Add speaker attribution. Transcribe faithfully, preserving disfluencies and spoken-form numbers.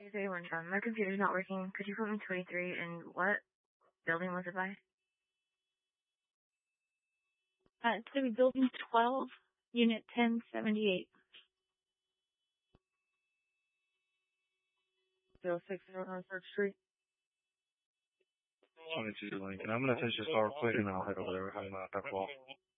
Speaker 1: Hey, one time. My computer's not working. Could you put me twenty-three and what building was it by?
Speaker 2: Uh, it's going to be building twelve, unit ten seventy-eight.
Speaker 1: zero six zero on Third Street.
Speaker 3: twenty-two Lincoln. I'm going to finish this car quick and I'll head over there. I'm not that well.